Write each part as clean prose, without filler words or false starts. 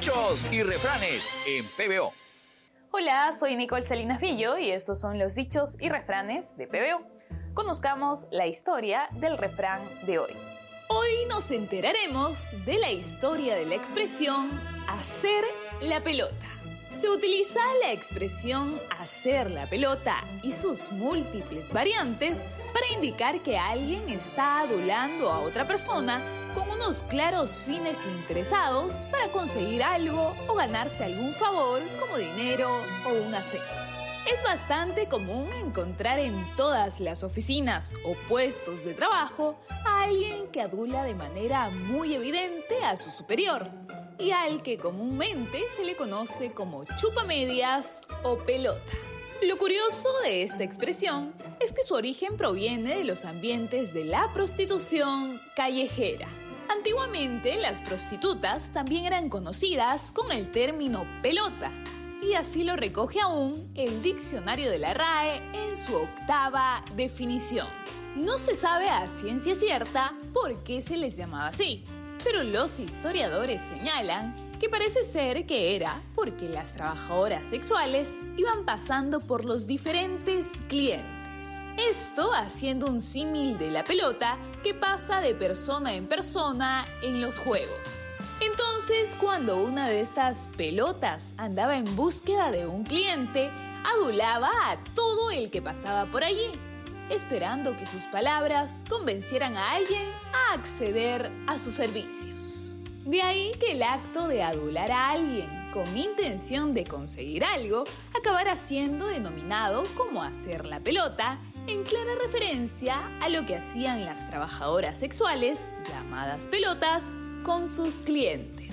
Dichos y refranes en PBO. Hola, soy Nicole Salinas Villo y estos son los dichos y refranes de PBO. Conozcamos la historia del refrán de hoy. Hoy nos enteraremos de la historia de la expresión hacer la pelota. Se utiliza la expresión hacer la pelota y sus múltiples variantes para indicar que alguien está adulando a otra persona con unos claros fines interesados para conseguir algo o ganarse algún favor como dinero o un ascenso. Es bastante común encontrar en todas las oficinas o puestos de trabajo a alguien que adula de manera muy evidente a su superior y al que comúnmente se le conoce como chupamedias o pelota. Lo curioso de esta expresión es que su origen proviene de los ambientes de la prostitución callejera. Antiguamente, las prostitutas también eran conocidas con el término pelota, y así lo recoge aún el diccionario de la RAE en su 8ª definición. No se sabe a ciencia cierta por qué se les llamaba así, pero los historiadores señalan que parece ser que era porque las trabajadoras sexuales iban pasando por los diferentes clientes. Esto haciendo un símil de la pelota que pasa de persona en persona en los juegos. Entonces, cuando una de estas pelotas andaba en búsqueda de un cliente, adulaba a todo el que pasaba por allí, esperando que sus palabras convencieran a alguien a acceder a sus servicios. De ahí que el acto de adular a alguien con intención de conseguir algo acabará siendo denominado como hacer la pelota, en clara referencia a lo que hacían las trabajadoras sexuales, llamadas pelotas, con sus clientes.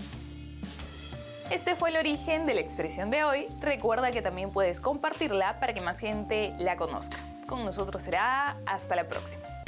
Este fue el origen de la expresión de hoy. Recuerda que también puedes compartirla para que más gente la conozca. Con nosotros será hasta la próxima.